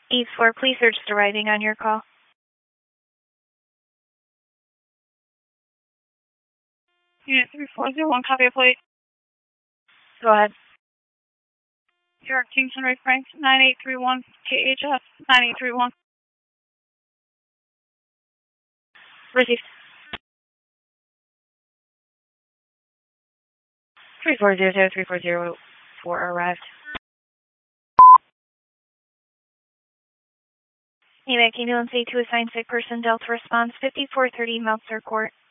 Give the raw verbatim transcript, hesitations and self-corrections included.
East four, police are just arriving on your call. Unit three four zero one, copy a plate. Go ahead. York King Henry Frank, nine eight three one, K H F, nine eight three one. Received. three four zero zero, three four zero four arrived. AMAC ambulance A two assigned sick person, Delta response, fifty-four thirty Meltzer Court.